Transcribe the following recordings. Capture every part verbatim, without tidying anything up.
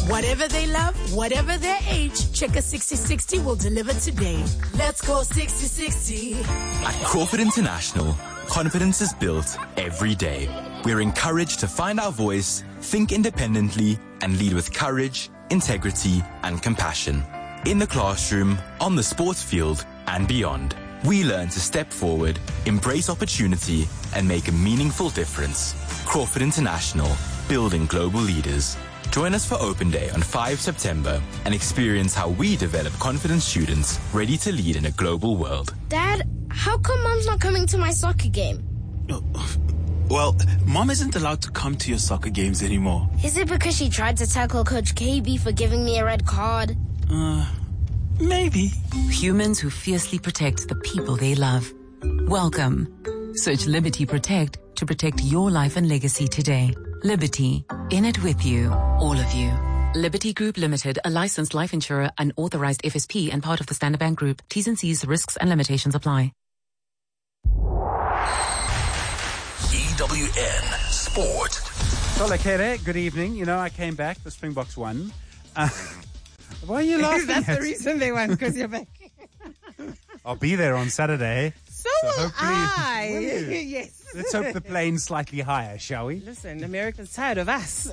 Whatever they love, whatever their age, Checker sixty sixty will deliver today. Let's go sixty sixty. At Crawford International, confidence is built every day. We're encouraged to find our voice, think independently, and lead with courage, integrity, and compassion. In the classroom, on the sports field, and beyond, we learn to step forward, embrace opportunity, and make a meaningful difference. Crawford International, building global leaders. Join us for Open Day on the fifth of September and experience how we develop confident students ready to lead in a global world. Dad, how come Mom's not coming to my soccer game? Well, Mom isn't allowed to come to your soccer games anymore. Is it because she tried to tackle Coach K B for giving me a red card? Uh, maybe. Humans who fiercely protect the people they love. Welcome. Search Liberty Protect to protect your life and legacy today. Liberty. In it with you. All of you. Liberty Group Limited, a licensed life insurer and authorized F S P and part of the Standard Bank Group. T's and C's, risks and limitations apply. E W N Sport. Solakere, good evening. You know, I came back. The Springboks won. Uh, why are you laughing? That's at? the reason they won, because you're back. I'll be there on Saturday. So, so will I. Will yes. Let's hope the plane's slightly higher, shall we? Listen, America's tired of us.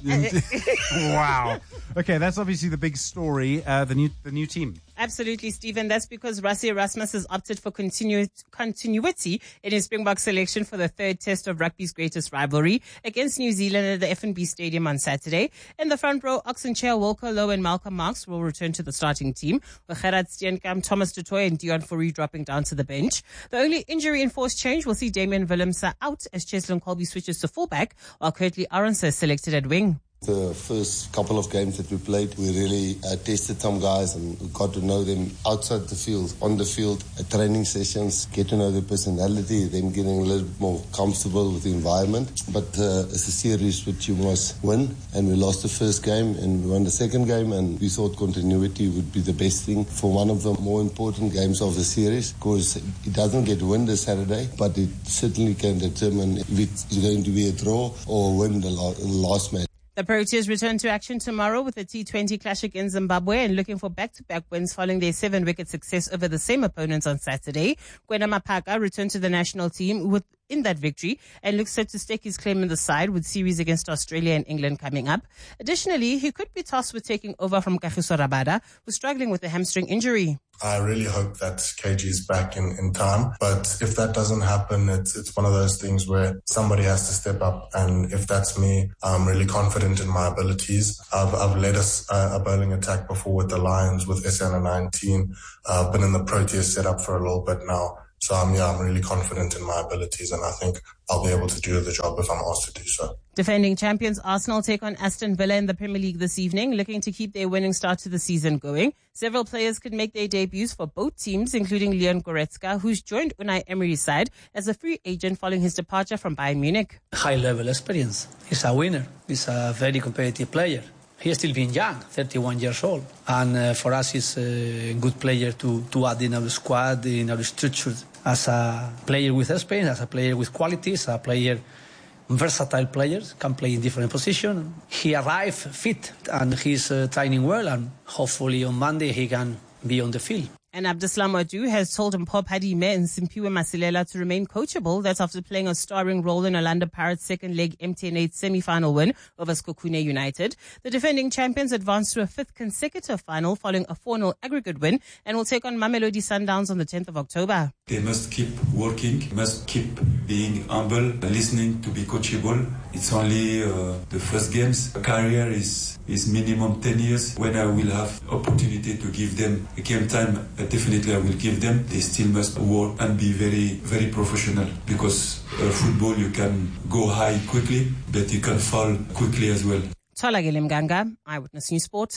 Wow. Okay, that's obviously the big story, uh, the new the new team. Absolutely, Stephen. That's because Rassie Erasmus has opted for continu- continuity in his Springbok selection for the third test of rugby's greatest rivalry against New Zealand at the F N B Stadium on Saturday. In the front row, Oxenchair, Walker Lowe and Malcolm Marx will return to the starting team, with Gerard Steenkamp, Thomas du Toit and Dion Fourie dropping down to the bench. The only injury-enforced change will see Damian Willemse out as Cheslin Kolbe switches to fullback, while Kurtley Arendse is selected at wing. The first couple of games that we played, we really uh, tested some guys and we got to know them outside the field, on the field, at training sessions, get to know their personality, them getting a little bit more comfortable with the environment. But uh, it's a series which you must win, and we lost the first game and we won the second game, and we thought continuity would be the best thing for one of the more important games of the series, because it doesn't get win this Saturday, but it certainly can determine if it's going to be a draw or win the, la- the last match. The Proteas return to action tomorrow with a T twenty clash against Zimbabwe and looking for back-to-back wins following their seven-wicket success over the same opponents on Saturday. Kwena Mapaka returned to the national team with in that victory and looks set to stake his claim in the side with series against Australia and England coming up. Additionally, he could be tasked with taking over from Kagiso Rabada, who's struggling with a hamstring injury. I really hope that K G is back in, in time. But if that doesn't happen, it's it's one of those things where somebody has to step up. And if that's me, I'm really confident in my abilities. I've I've led a, a bowling attack before with the Lions, with S N nineteen. Uh, I've been in the Proteas setup for a little bit now. So um, yeah, I'm really confident in my abilities, and I think I'll be able to do the job if I'm asked to do so. Defending champions Arsenal take on Aston Villa in the Premier League this evening, looking to keep their winning start to the season going. Several players could make their debuts for both teams, including Leon Goretzka, who's joined Unai Emery's side as a free agent following his departure from Bayern Munich. High-level experience. He's a winner. He's a very competitive player. He's still being young, thirty-one years old. And uh, for us, he's a good player to, to add in our squad, in our structure. As a player with experience, as a player with qualities, a player, versatile players, can play in different positions. He arrived fit and he's uh, training well, and hopefully on Monday he can be on the field. And Abdeslam Adu has told Mpho Phadime and Simpiwe Masilela to remain coachable. That's after playing a starring role in Orlando Pirates' second leg M T N eight semi-final win over Skokune United. The defending champions advanced to a fifth consecutive final following a four nil aggregate win and will take on Mamelodi Sundowns on the tenth of October. They must keep working, must keep being humble, listening to be coachable. It's only uh, the first games. A career is, is minimum ten years. When I will have opportunity to give them a game time, definitely I will give them. They still must work and be very, very professional, because uh, football, you can go high quickly, but you can fall quickly as well. Tolagile Mganga, Eyewitness News Sport.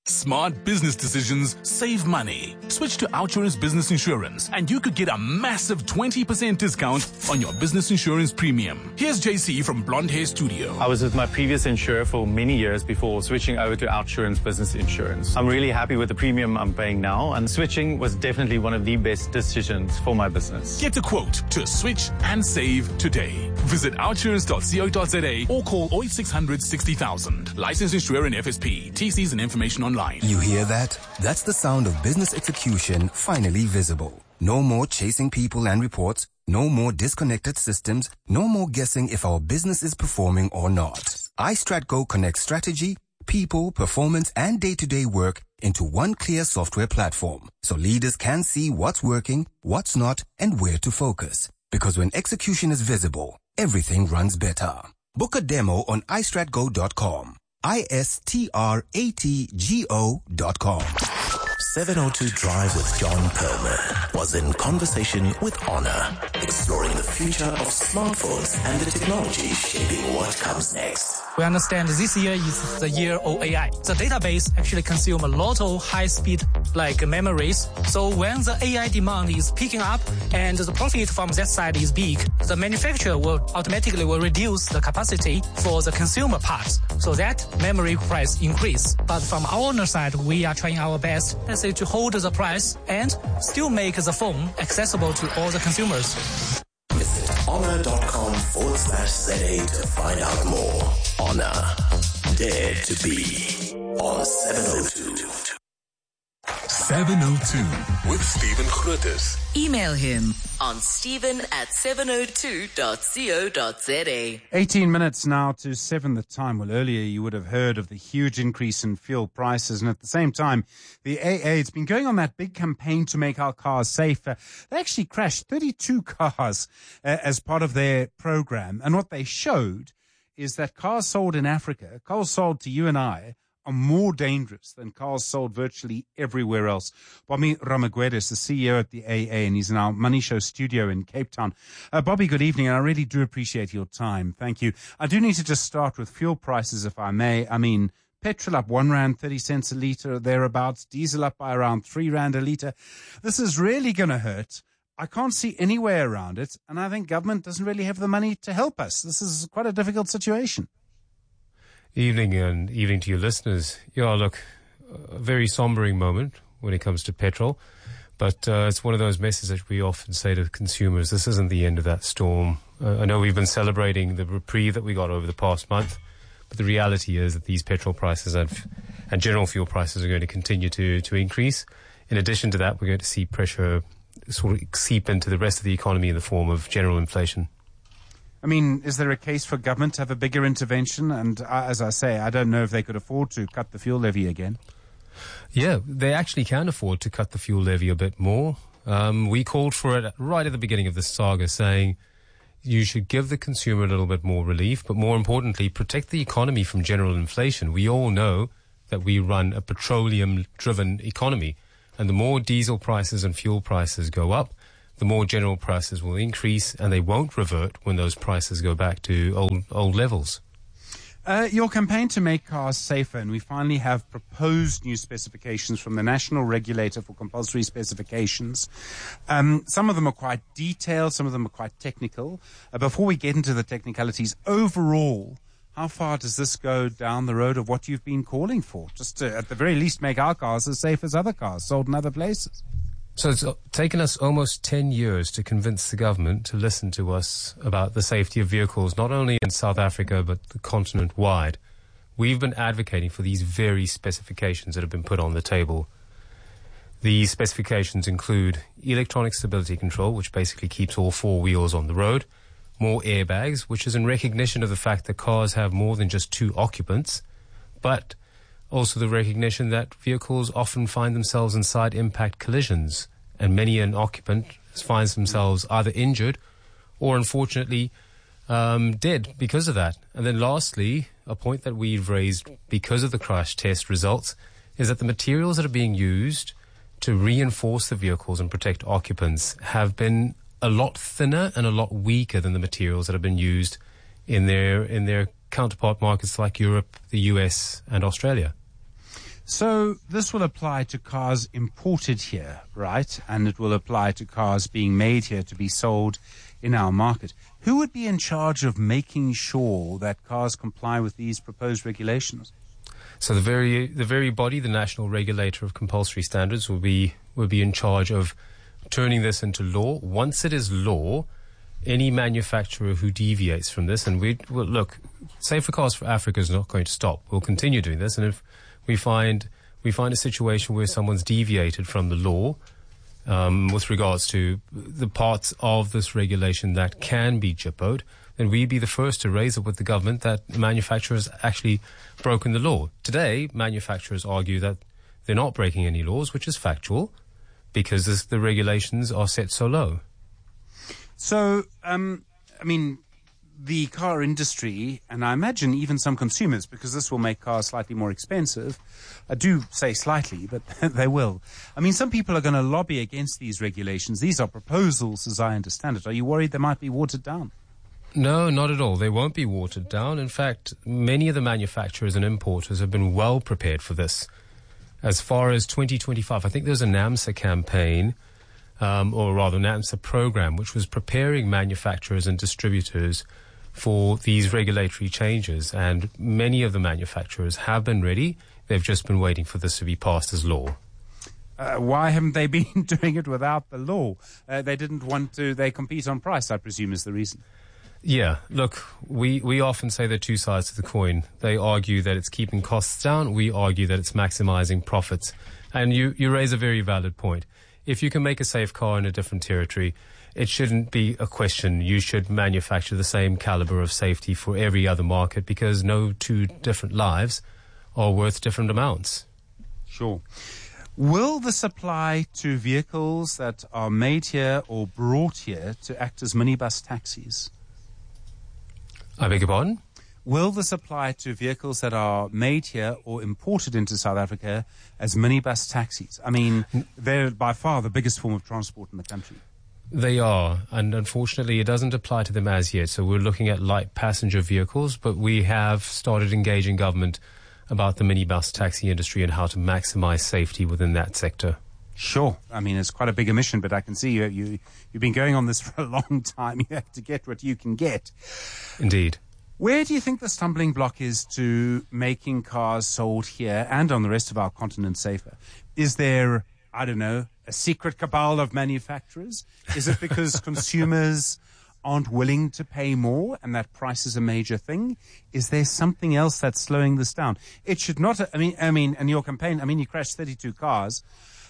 Smart business decisions save money. Switch to Outsurance Business Insurance and you could get a massive twenty percent discount on your business insurance premium. Here's J C from Blonde Hair Studio. I was with my previous insurer for many years before switching over to Outsurance Business Insurance. I'm really happy with the premium I'm paying now, and switching was definitely one of the best decisions for my business. Get a quote to switch and save today. Visit outsurance dot co dot za or call oh eight six hundred sixty thousand. Licensed insurer and F S P. T Cs and information online. You hear that? That's the sound of business execution finally visible. No more chasing people and reports. No more disconnected systems. No more guessing if our business is performing or not. iStratGo connects strategy, people, performance, and day-to-day work into one clear software platform, so leaders can see what's working, what's not, and where to focus. Because when execution is visible, everything runs better. Book a demo on i strat go dot com. I S T R A T G O dot com. seven oh two Drive with John Perlman was in conversation with Honor, exploring the future of smartphones and the technology shaping what comes next. We understand this year is the year of A I. The database actually consume a lot of high-speed like memories. So when the A I demand is picking up and the profit from that side is big, the manufacturer will automatically will reduce the capacity for the consumer parts. So that memory price increase. But from our owner side, we are trying our best, let's say, to hold the price and still make the phone accessible to all the consumers. Visit honor.com forward slash ZA to find out more. Honor, dare to be on seven oh two. seven oh two with Stephen Grootes. Email him on stephen at seven oh two dot co dot za. eighteen minutes now to seven the time. Well, earlier you would have heard of the huge increase in fuel prices, and at the same time, the A A, it's been going on that big campaign to make our cars safer. They actually crashed thirty-two cars uh, as part of their program, and what they showed is that cars sold in Africa, cars sold to you and I, are more dangerous than cars sold virtually everywhere else. Bobby Ramagwede is the C E O at the A A, and he's in our Money Show studio in Cape Town. Uh, Bobby, good evening, and I really do appreciate your time. Thank you. I do need to just start with fuel prices, if I may. I mean, petrol up one rand thirty cents a litre, thereabouts. Diesel up by around three rand a litre. This is really going to hurt. I can't see any way around it, and I think government doesn't really have the money to help us. This is quite a difficult situation. Evening and evening to your listeners. Yeah, look, a very sombering moment when it comes to petrol, but uh, it's one of those messages that we often say to consumers, this isn't the end of that storm. Uh, I know we've been celebrating the reprieve that we got over the past month, but the reality is that these petrol prices and, and general fuel prices are going to continue to, to increase. In addition to that, we're going to see pressure sort of seep into the rest of the economy in the form of general inflation. I mean, is there a case for government to have a bigger intervention? And uh, as I say, I don't know if they could afford to cut the fuel levy again. Yeah, they actually can afford to cut the fuel levy a bit more. Um, we called for it right at the beginning of this saga, saying you should give the consumer a little bit more relief, but more importantly, protect the economy from general inflation. We all know that we run a petroleum-driven economy, and the more diesel prices and fuel prices go up, the more general prices will increase, and they won't revert when those prices go back to old old levels. Uh, your campaign to make cars safer, and we finally have proposed new specifications from the National Regulator for Compulsory Specifications. Um, some of them are quite detailed, some of them are quite technical. Uh, before we get into the technicalities, overall, how far does this go down the road of what you've been calling for? Just to, at the very least, make our cars as safe as other cars sold in other places. So it's taken us almost ten years to convince the government to listen to us about the safety of vehicles, not only in South Africa, but the continent wide. We've been advocating for these very specifications that have been put on the table. These specifications include electronic stability control, which basically keeps all four wheels on the road, more airbags, which is in recognition of the fact that cars have more than just two occupants, but also the recognition that vehicles often find themselves in side impact collisions, and many an occupant finds themselves either injured or, unfortunately, um, dead because of that. And then lastly, a point that we've raised because of the crash test results is that the materials that are being used to reinforce the vehicles and protect occupants have been a lot thinner and a lot weaker than the materials that have been used in their in their counterpart markets like Europe, the U S, and Australia. So this will apply to cars imported here, right? And it will apply to cars being made here to be sold in our market. Who would be in charge of making sure that cars comply with these proposed regulations? So the very the very body, the National Regulator of Compulsory Standards, will be will be in charge of turning this into law. Once it is law, any manufacturer who deviates from this, and we well, look, Safer Cars for Africa is not going to stop. We'll continue doing this, and if we find we find a situation where someone's deviated from the law um, with regards to the parts of this regulation that can be jippoed, then we'd be the first to raise it with the government that manufacturers actually broken the law. Today, manufacturers argue that they're not breaking any laws, which is factual, because this, the regulations are set so low. So, um, I mean, the car industry, and I imagine even some consumers, because this will make cars slightly more expensive. I do say slightly, but they will. I mean, some people are going to lobby against these regulations. These are proposals, as I understand it. Are you worried they might be watered down? No, not at all. They won't be watered down. In fact, many of the manufacturers and importers have been well prepared for this. As far as twenty twenty-five, I think there's a NAMSA campaign, um, or rather NAMSA program, which was preparing manufacturers and distributors for these regulatory changes. And many of the manufacturers have been ready. They've just been waiting for this to be passed as law. Uh, why haven't they been doing it without the law? Uh, they didn't want to, they compete on price, I presume, is the reason. Yeah, look, we, we often say there are two sides to the coin. They argue that it's keeping costs down. We argue that it's maximizing profits. And you, you raise a very valid point. If you can make a safe car in a different territory, it shouldn't be a question. You should manufacture the same caliber of safety for every other market, because no two different lives are worth different amounts. Sure. Will this apply to vehicles that are made here or brought here to act as minibus taxis? I beg your pardon? Will this apply to vehicles that are made here or imported into South Africa as minibus taxis? I mean, they're by far the biggest form of transport in the country. They are, and unfortunately it doesn't apply to them as yet. So we're looking at light passenger vehicles, but we have started engaging government about the minibus taxi industry and how to maximize safety within that sector. Sure. I mean, it's quite a big omission, but I can see you, you, you've been going on this for a long time. You have to get what you can get. Indeed. Where do you think the stumbling block is to making cars sold here and on the rest of our continent safer? Is there, I don't know, a secret cabal of manufacturers? Is it because consumers aren't willing to pay more and that price is a major thing? Is there something else that's slowing this down? It should not, I mean, I mean, in your campaign, I mean, you crashed thirty-two cars.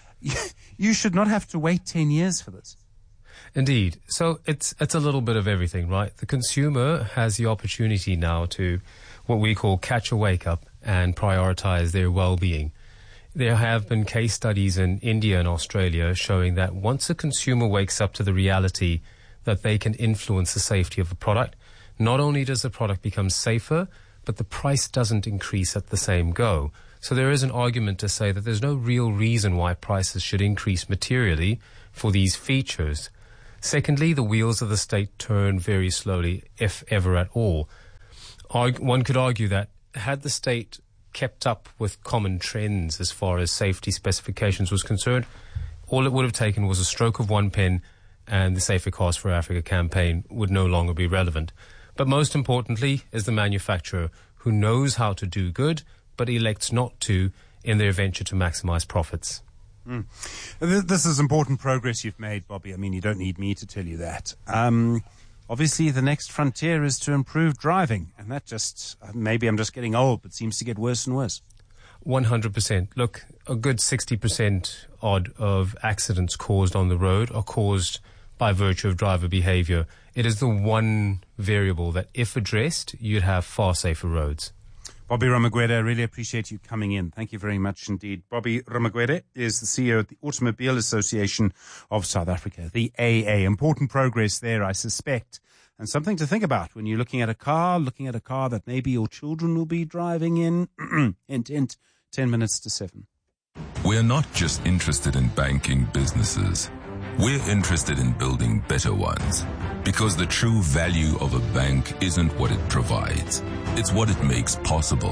You should not have to wait ten years for this. Indeed. So it's it's a little bit of everything, right? The consumer has the opportunity now to what we call catch a wake up and prioritize their well-being. There have been case studies in India and Australia showing that once a consumer wakes up to the reality that they can influence the safety of a product, not only does the product become safer, but the price doesn't increase at the same go. So there is an argument to say that there's no real reason why prices should increase materially for these features. Secondly, the wheels of the state turn very slowly, if ever at all. Arg- one could argue that had the state kept up with common trends as far as safety specifications was concerned, all it would have taken was a stroke of one pen and the Safer Cars for Africa campaign would no longer be relevant. But most importantly is the manufacturer who knows how to do good but elects not to in their venture to maximize profits. Mm. This is important progress you've made, Bobby. I mean, you don't need me to tell you that. Um, obviously, the next frontier is to improve driving, and that just, maybe I'm just getting old, but seems to get worse and worse. one hundred percent. Look, a good sixty percent odd of accidents caused on the road are caused by virtue of driver behavior. It is the one variable that, if addressed, you'd have far safer roads. Bobby Ramagwede, I really appreciate you coming in. Thank you very much indeed. Bobby Ramagwede is the C E O of the Automobile Association of South Africa, the A A. Important progress there, I suspect, and something to think about when you're looking at a car, looking at a car that maybe your children will be driving in. Hint, hint, ten minutes to seven. We're not just interested in banking businesses. We're interested in building better ones. Because the true value of a bank isn't what it provides. It's what it makes possible.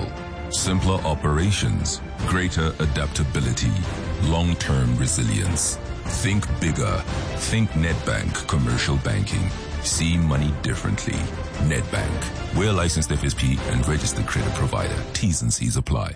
Simpler operations, greater adaptability, long-term resilience. Think bigger. Think Nedbank Commercial Banking. See money differently. Nedbank. We're a licensed F S P and registered credit provider. T's and C's apply.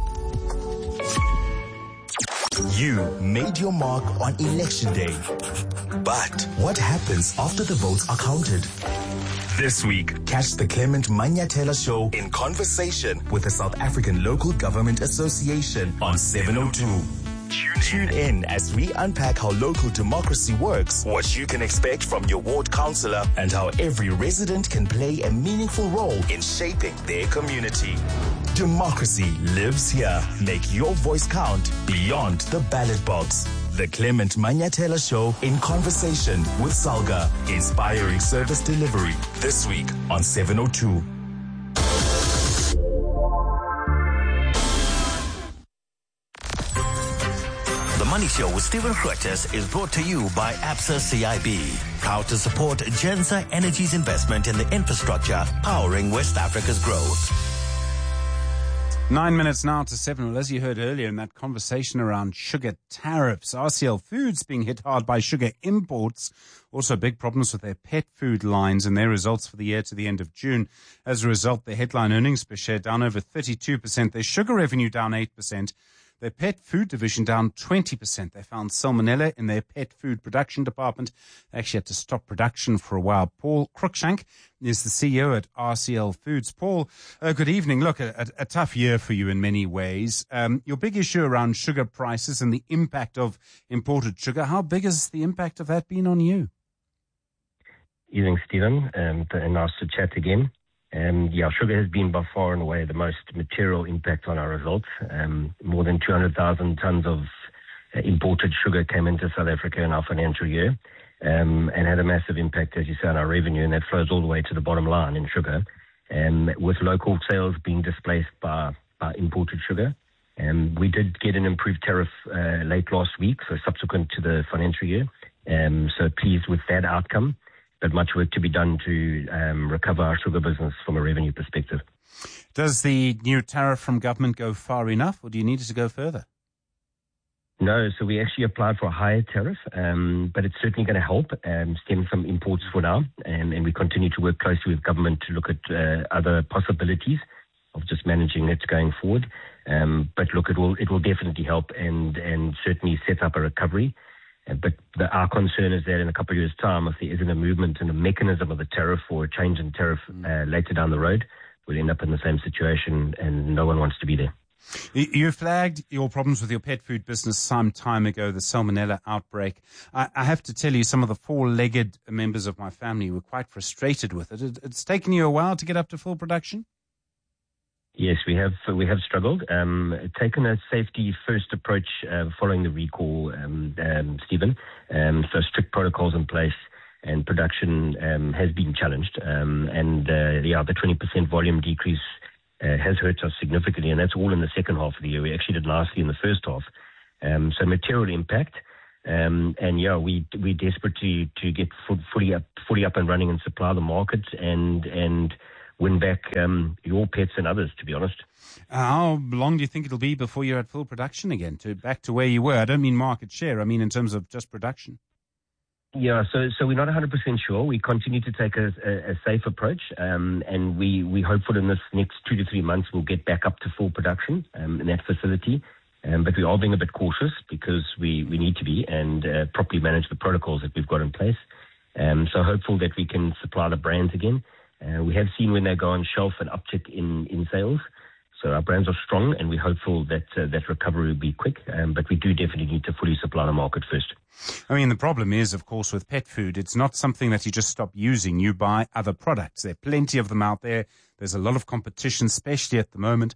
You made your mark on election day. But what happens after the votes are counted? This week, catch the Clement Manyathela Show in conversation with the South African Local Government Association on seven oh two. Tune in as we unpack how local democracy works, what you can expect from your ward councillor, and how every resident can play a meaningful role in shaping their community. Democracy lives here. Make your voice count beyond the ballot box. The Clement Manyathela Show in conversation with Salga, inspiring service delivery, this week on seven oh two. The Money Show with Stephen Grootes is brought to you by Absa C I B, proud to support Gensa Energy's investment in the infrastructure powering West Africa's growth. Nine minutes now to seven. Well, as you heard earlier in that conversation around sugar tariffs, R C L Foods being hit hard by sugar imports. Also big problems with their pet food lines and their results for the year to the end of June. As a result, their headline earnings per share down over thirty-two percent. Their sugar revenue down eight percent. Their pet food division down twenty percent. They found salmonella in their pet food production department. They actually had to stop production for a while. Paul Cruikshank is the C E O at R C L Foods. Paul, uh, good evening. Look, a, a, a tough year for you in many ways. Um, your big issue around sugar prices and the impact of imported sugar, how big has the impact of that been on you? Evening, Stephen, um, and nice to chat again. Um, yeah, sugar has been by far and away the most material impact on our results. Um, more than two hundred thousand tons of uh, imported sugar came into South Africa in our financial year um, and had a massive impact, as you say, on our revenue, and that flows all the way to the bottom line in sugar. Um, with local sales being displaced by, by imported sugar. Um, we did get an improved tariff uh, late last week, so subsequent to the financial year. Um, so pleased with that outcome. But much work to be done to um, recover our sugar business from a revenue perspective. Does the new tariff from government go far enough, or do you need it to go further? No, so we actually applied for a higher tariff, um, but it's certainly going to help um, stem some imports for now, and, and we continue to work closely with government to look at uh, other possibilities of just managing it going forward. Um, but look, it will it will definitely help and and certainly set up a recovery. But the, our concern is that in a couple of years' time, if there isn't a movement in the mechanism of the tariff or a change in tariff uh, later down the road, we'll end up in the same situation, and no one wants to be there. You flagged your problems with your pet food business some time ago, the salmonella outbreak. I, I have to tell you, some of the four-legged members of my family were quite frustrated with it. it. It's taken you a while to get up to full production? Yes, we have we have struggled. Um, taken a safety-first approach uh, following the recall, um, um, Stephen. Um, so strict protocols in place, and production um, has been challenged. Um, and uh, yeah, the twenty percent volume decrease uh, has hurt us significantly, and that's all in the second half of the year. We actually did nicely in the first half. Um, so material impact. Um, and yeah, we we desperate to to get fully up fully up and running and supply the market and and. win back um, your pets and others, to be honest. How long do you think it'll be before you're at full production again, to back to where you were? I don't mean market share, I mean in terms of just production. Yeah, so so we're not one hundred percent sure. We continue to take a, a, a safe approach, um, and we, we hopeful in this next two to three months we'll get back up to full production um, in that facility. Um, but we are being a bit cautious because we, we need to be and uh, properly manage the protocols that we've got in place. Um, so hopeful that we can supply the brands again. Uh, we have seen when they go on shelf an uptick in, in sales. So our brands are strong, and we're hopeful that uh, that recovery will be quick. Um, but we do definitely need to fully supply the market first. I mean, the problem is, of course, with pet food, it's not something that you just stop using. You buy other products. There are plenty of them out there. There's a lot of competition, especially at the moment.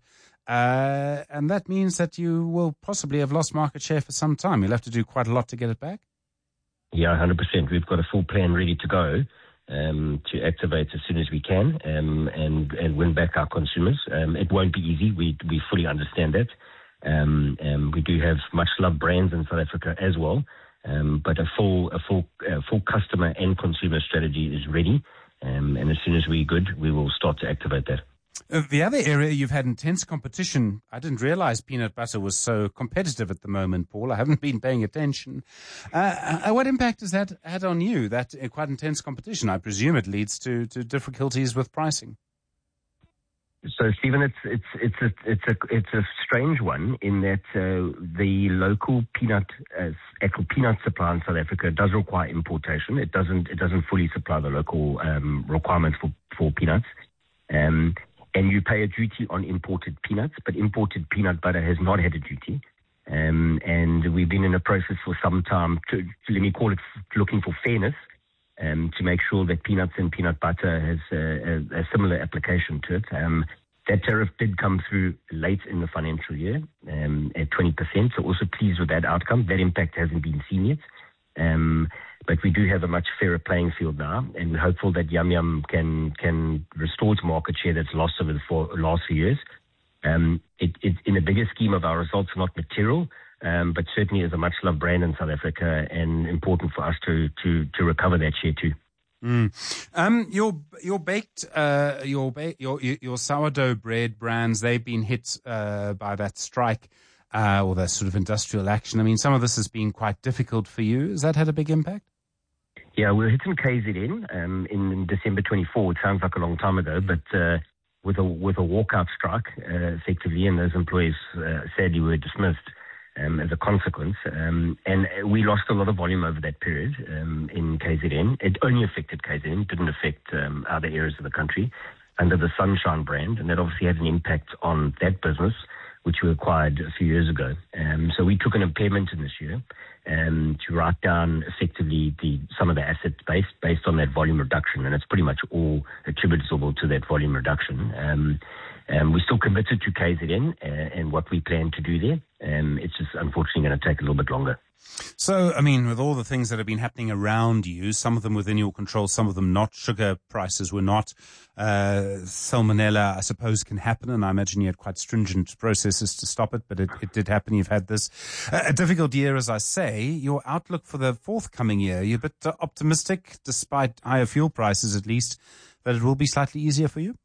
Uh, and that means that you will possibly have lost market share for some time. You'll have to do quite a lot to get it back. Yeah, one hundred percent. We've got a full plan ready to go. Um, to activate as soon as we can um, and, and win back our consumers. Um, it won't be easy. We we fully understand that. Um, um, we do have much loved brands in South Africa as well, um, but a full a full uh, full customer and consumer strategy is ready. Um, and as soon as we're good, we will start to activate that. Uh, the other area you've had intense competition. I didn't realize peanut butter was so competitive at the moment, Paul. I haven't been paying attention. Uh, uh, what impact has that had on you, that uh, quite intense competition? I presume it leads to, to difficulties with pricing. So, Stephen, it's it's it's a it's a it's a strange one in that uh, the local peanut uh, actual peanut supply in South Africa does require importation. It doesn't it doesn't fully supply the local um, requirements for for peanuts, um, and you pay a duty on imported peanuts. But imported peanut butter has not had a duty, um, and we've been in a process for some time to, to let me call it looking for fairness. Um, to make sure that peanuts and peanut butter has a, a, a similar application to it. Um, that tariff did come through late in the financial year um, at twenty percent, so also pleased with that outcome. That impact hasn't been seen yet, um, but we do have a much fairer playing field now, and we're hopeful that Yum Yum can can restore its market share that's lost over the four, last few years. Um, it, it, in the bigger scheme of our results, not material, Um, but certainly is a much-loved brand in South Africa and important for us to to, to recover that share too. Mm. Um, your your baked uh, your ba- your your sourdough bread brands, they've been hit uh, by that strike uh, or that sort of industrial action. I mean, some of this has been quite difficult for you. Has that had a big impact? Yeah, we were hit in K Z N um, in December twenty-fourth. It sounds like a long time ago, but uh, with a with a walkout strike uh, effectively, and those employees uh, sadly were dismissed. Um, as a consequence, um, and we lost a lot of volume over that period um, in K Z N. It only affected K Z N, didn't affect um, other areas of the country under the Sunshine brand, and that obviously had an impact on that business, which we acquired a few years ago. Um, so we took an impairment in this year um, to write down effectively the some of the asset base based on that volume reduction, and it's pretty much all attributable to that volume reduction. Um, Um, we're still committed to K Z N uh, and what we plan to do there. Um, it's just unfortunately going to take a little bit longer. So, I mean, with all the things that have been happening around you, some of them within your control, some of them not, sugar prices were not, uh, salmonella, I suppose, can happen, and I imagine you had quite stringent processes to stop it, but it, it did happen. You've had this. Uh, a difficult year, as I say. Your outlook for the forthcoming year, you're a bit uh, optimistic, despite higher fuel prices at least, that it will be slightly easier for you?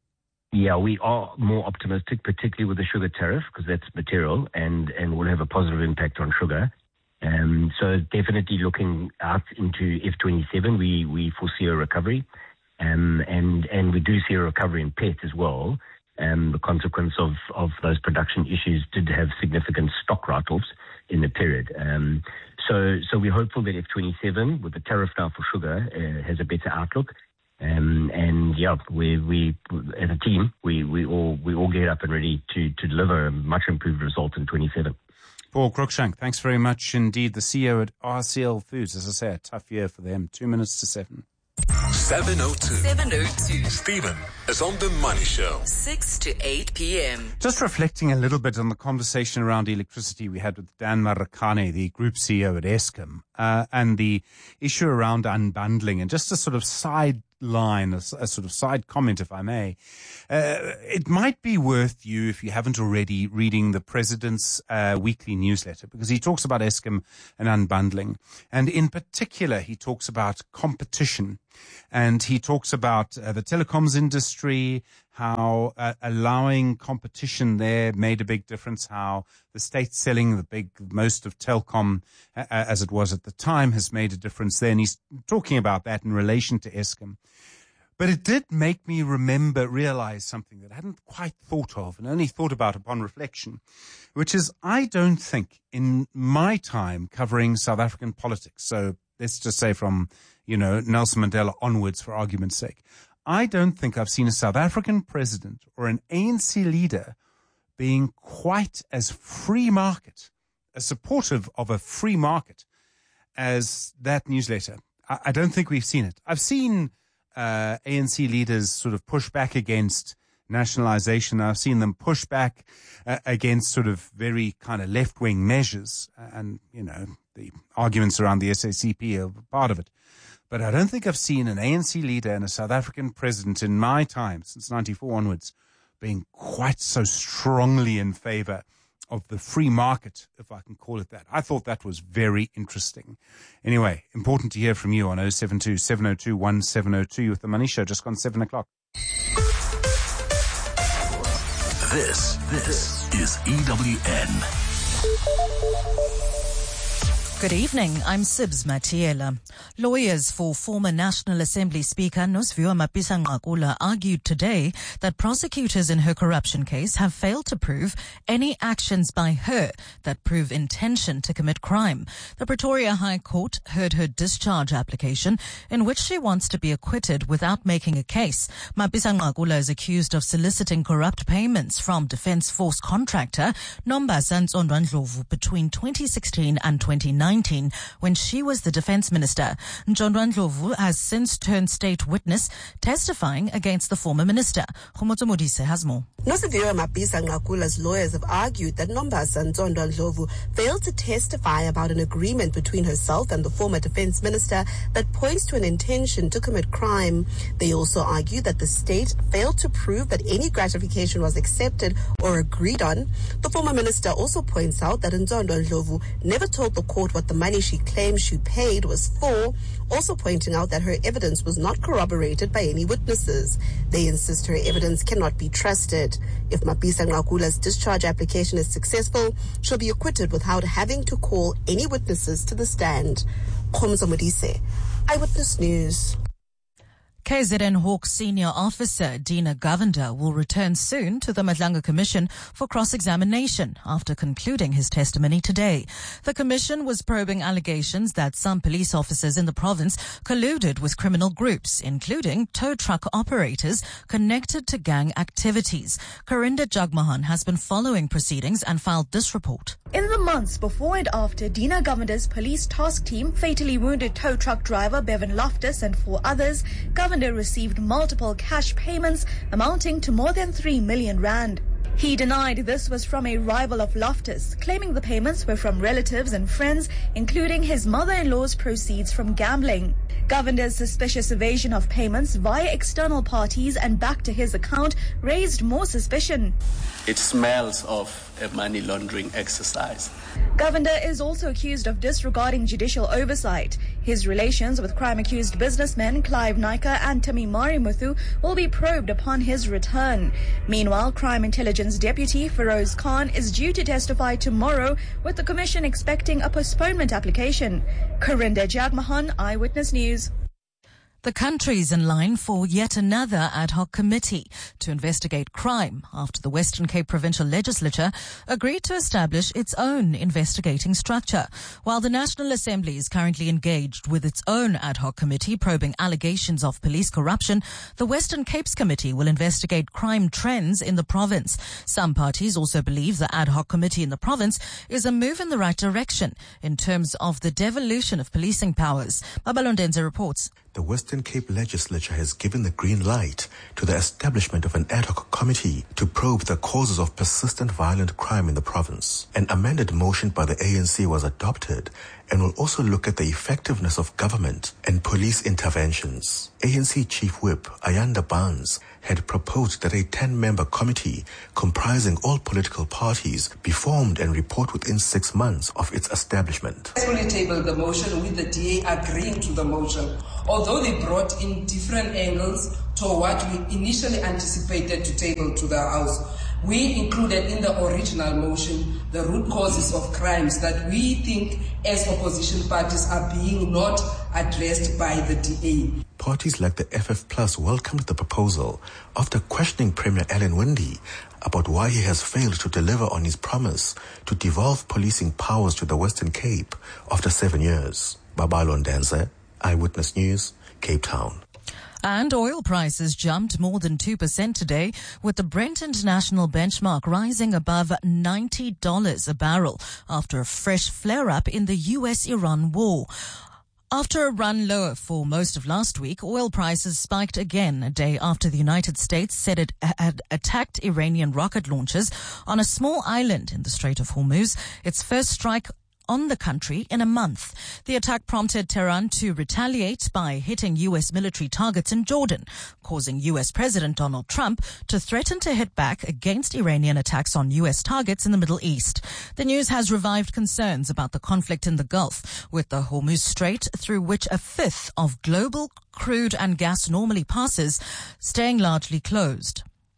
Yeah, we are more optimistic, particularly with the sugar tariff, because that's material and, and will have a positive impact on sugar. Um, so definitely looking out into F twenty-seven, we, we foresee a recovery. Um, and, and we do see a recovery in pet as well. Um, the consequence of, of those production issues did have significant stock write-offs in the period. Um, so, so we're hopeful that F twenty-seven, with the tariff now for sugar, uh, has a better outlook. Um, and yeah, we, we, as a team, we, we all, we all get up and ready to, to deliver a much improved result in twenty-seven. Paul Cruikshank, thanks very much indeed. The C E O at R C L Foods. As I say, a tough year for them. Two minutes to seven. seven oh two. seven oh two. Stephen is on The Money Show. six to eight p.m. Just reflecting a little bit on the conversation around electricity we had with Dan Marikane, the Group C E O at Eskom, uh, and the issue around unbundling, and just a sort of side line, a, a sort of side comment, if I may. Uh, it might be worth you, if you haven't already, reading the President's uh, weekly newsletter, because he talks about Eskom and unbundling. And in particular, he talks about competition. And he talks about uh, the telecoms industry, how uh, allowing competition there made a big difference, how the state selling the big, most of Telkom, uh, as it was at the time, has made a difference there. And he's talking about that in relation to Eskom. But it did make me remember, realize something that I hadn't quite thought of and only thought about upon reflection, which is I don't think in my time covering South African politics, so let's just say from, you know, Nelson Mandela onwards for argument's sake, I don't think I've seen a South African president or an A N C leader being quite as free market, as supportive of a free market as that newsletter. I, I don't think we've seen it. I've seen uh, A N C leaders sort of push back against nationalization. I've seen them push back uh, against sort of very kind of left-wing measures, and, you know, the arguments around the S A C P are part of it. But I don't think I've seen an A N C leader and a South African president in my time, since ninety-four onwards, being quite so strongly in favor of the free market, if I can call it that. I thought that was very interesting. Anyway, important to hear from you on oh seven two, seven oh two, one seven oh two with The Money Show, just gone seven o'clock. This, this is E W N. Good evening, I'm Sibs Matiela. Lawyers for former National Assembly Speaker Nosiviwe Mapisa-Nqakula argued today that prosecutors in her corruption case have failed to prove any actions by her that prove intention to commit crime. The Pretoria High Court heard her discharge application in which she wants to be acquitted without making a case. Mapisa-Nqakula is accused of soliciting corrupt payments from Defence Force contractor Nombasa Ntsondwa-Ndlovu between twenty sixteen and twenty nineteen. when she was the defense minister. Ntsondwa-Ndlovu has since turned state witness, testifying against the former minister. Khomotso Modise has more. Nosiviwe Mapisa-Nqakula's lawyers have argued that Nombasa Ntsondwa-Ndlovu failed to testify about an agreement between herself and the former defense minister that points to an intention to commit crime. They also argue that the state failed to prove that any gratification was accepted or agreed on. The former minister also points out that Ntsondwa-Ndlovu never told the court what the money she claims she paid was for, also pointing out that her evidence was not corroborated by any witnesses. They insist her evidence cannot be trusted. If Mapisa-Nqakula's discharge application is successful, she'll be acquitted without having to call any witnesses to the stand. Khomotso Modise, Eyewitness News. K Z N Hawk senior officer Dina Govender will return soon to the Madlanga Commission for cross-examination after concluding his testimony today. The commission was probing allegations that some police officers in the province colluded with criminal groups, including tow truck operators connected to gang activities. Karinda Jagmohan has been following proceedings and filed this report. In the months before and after Dina Govender's police task team fatally wounded tow truck driver Bevan Loftus and four others, Govender received multiple cash payments amounting to more than three million rand. He denied this was from a rival of Loftus, claiming the payments were from relatives and friends, including his mother-in-law's proceeds from gambling. Govender's suspicious evasion of payments via external parties and back to his account raised more suspicion. It smells of a money laundering exercise. Govender is also accused of disregarding judicial oversight. His relations with crime-accused businessmen Clive Naika and Tamimari Muthu will be probed upon his return. Meanwhile, Crime Intelligence Deputy Feroz Khan is due to testify tomorrow, with the Commission expecting a postponement application. Karinda Jagmohan, Eyewitness News. The country's in line for yet another ad hoc committee to investigate crime after the Western Cape Provincial Legislature agreed to establish its own investigating structure. While the National Assembly is currently engaged with its own ad hoc committee probing allegations of police corruption, the Western Cape's committee will investigate crime trends in the province. Some parties also believe the ad hoc committee in the province is a move in the right direction in terms of the devolution of policing powers. Babalondenze reports. The Western Cape Legislature has given the green light to the establishment of an ad hoc committee to probe the causes of persistent violent crime in the province. An amended motion by the A N C was adopted and will also look at the effectiveness of government and police interventions. A N C Chief Whip Ayanda Barnes had proposed that a ten-member committee comprising all political parties be formed and report within six months of its establishment. I successfully tabled the motion with the D A agreeing to the motion, although they brought in different angles to what we initially anticipated to table to the House. We included in the original motion the root causes of crimes that we think as opposition parties are being not addressed by the D A. Parties like the F F Plus welcomed the proposal after questioning Premier Alan Winde about why he has failed to deliver on his promise to devolve policing powers to the Western Cape after seven years. Babalondenze, Eyewitness News, Cape Town. And oil prices jumped more than two percent today, with the Brent International benchmark rising above ninety dollars a barrel after a fresh flare-up in the U S Iran war. After a run lower for most of last week, oil prices spiked again a day after the United States said it had attacked Iranian rocket launchers on a small island in the Strait of Hormuz, its first strike on the country in a month. The attack prompted Tehran to retaliate by hitting U S military targets in Jordan, causing U S President Donald Trump to threaten to hit back against Iranian attacks on U S targets in the Middle East. The news has revived concerns about the conflict in the Gulf, with the Hormuz Strait, through which a fifth of global crude and gas normally passes, staying largely closed.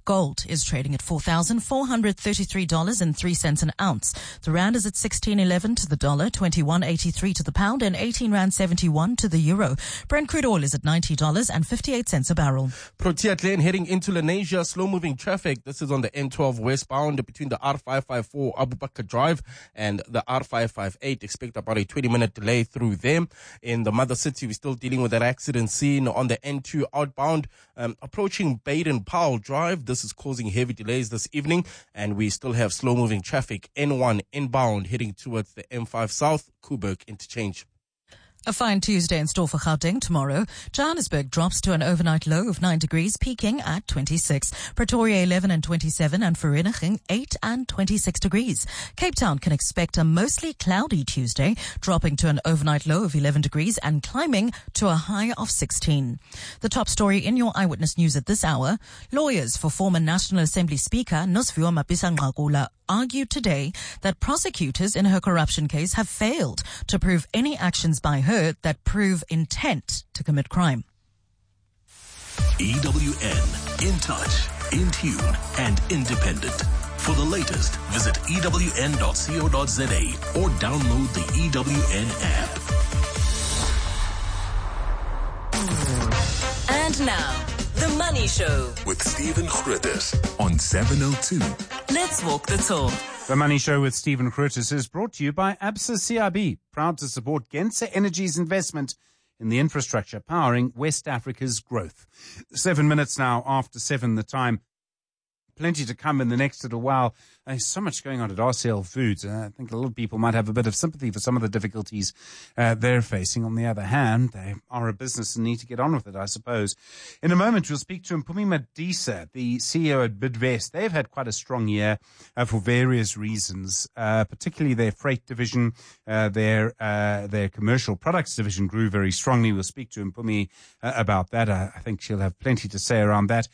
Gold is trading at four thousand four hundred thirty-three dollars and three cents an ounce. The rand is at sixteen eleven to the dollar, twenty-one eighty-three to the pound, and eighteen rand seventy-one to the euro. Brent crude oil is at ninety dollars and fifty-eight cents a barrel. Protea Glen heading into Lenasia, slow-moving traffic. This is on the N twelve westbound between the R five five four Abu Bakr Drive and the R five five eight. Expect about a twenty-minute delay through them. In the mother city, we're still dealing with that accident scene on the N two outbound, um, approaching Baden-Powell Drive. This is causing heavy delays this evening, and we still have slow-moving traffic. N one inbound heading towards the M five South, Koeberg interchange. A fine Tuesday in store for Gauteng tomorrow. Johannesburg drops to an overnight low of nine degrees, peaking at twenty-six. Pretoria eleven and twenty-seven, and Vereeniging eight and twenty-six degrees. Cape Town can expect a mostly cloudy Tuesday, dropping to an overnight low of eleven degrees and climbing to a high of sixteen. The top story in your Eyewitness News at this hour: lawyers for former National Assembly Speaker Nosiviwe Mapisa-Nqakula argued today that prosecutors in her corruption case have failed to prove any actions by her that prove intent to commit crime. E W N, in touch, in tune, and independent. For the latest, visit E W N dot co dot za or download the E W N app. And now, The Money Show with Stephen Grootes on seven oh two. Let's walk the talk. The Money Show with Stephen Grootes is brought to you by Absa C I B, proud to support Gensa Energy's investment in the infrastructure powering West Africa's growth. Seven minutes now after seven, the time. Plenty to come in the next little while. There's so much going on at R C L Foods. Uh, I think a lot of people might have a bit of sympathy for some of the difficulties uh, they're facing. On the other hand, they are a business and need to get on with it, I suppose. In a moment, we'll speak to Mpumi Madisa, the C E O at Bidvest. They've had quite a strong year uh, for various reasons, uh, particularly their freight division, uh, their uh, their commercial products division grew very strongly. We'll speak to Mpumi uh, about that. I, I think she'll have plenty to say around that.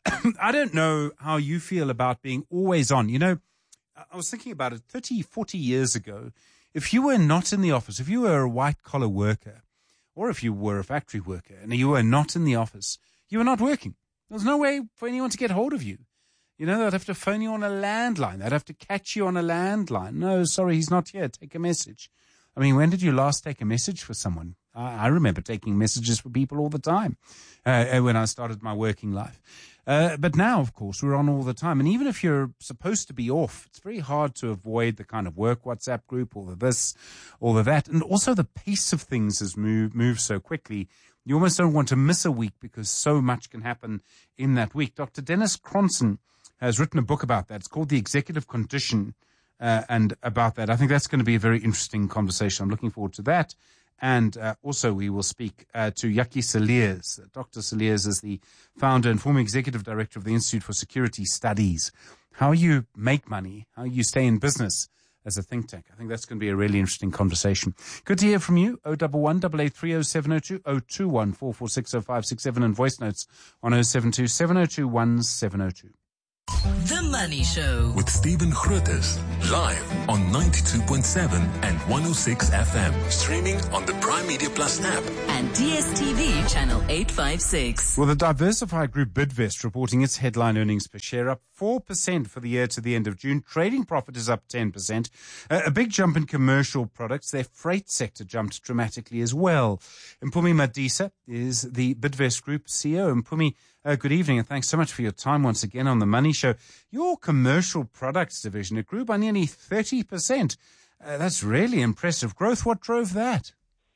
I don't know how you feel about being always on. You know, I was thinking about it thirty, forty years ago. If you were not in the office, if you were a white-collar worker, or if you were a factory worker and you were not in the office, you were not working. There was no way for anyone to get hold of you. You know, they'd have to phone you on a landline. They'd have to catch you on a landline. No, sorry, he's not here. Take a message. I mean, when did you last take a message for someone? I, I remember taking messages for people all the time uh, when I started my working life. Uh, but now, of course, we're on all the time. And even if you're supposed to be off, it's very hard to avoid the kind of work WhatsApp group, all of this, all of that. And also the pace of things has moved, moved so quickly. You almost don't want to miss a week because so much can happen in that week. Doctor Dennis Cronson has written a book about that. It's called The Executive Condition. Uh, and about that, I think that's going to be a very interesting conversation. I'm looking forward to that. And uh, also we will speak uh, to Yaki Saliers. Doctor Saliers is the founder and former executive director of the Institute for Security Studies. How you make money, how you stay in business as a think tank. I think that's going to be a really interesting conversation. Good to hear from you. oh one one, eight eight three oh seven oh two, oh two one, four four six oh five six seven, and voice notes on oh seven two, seven oh two, one seven oh two. The Money Show with Stephen Grootes, live on ninety-two point seven and one oh six F M, streaming on the Prime Media Plus app and D S T V channel eight fifty-six. Well, the diversified group Bidvest reporting its headline earnings per share up four percent for the year to the end of June. Trading profit is up ten percent. Uh, a big jump in commercial products. Their freight sector jumped dramatically as well. Mpumi Madisa is the Bidvest Group C E O. Mpumi, Uh, good evening, and thanks so much for your time once again on The Money Show. Your commercial products division, it grew by nearly thirty percent. Uh, that's really impressive growth. What drove that?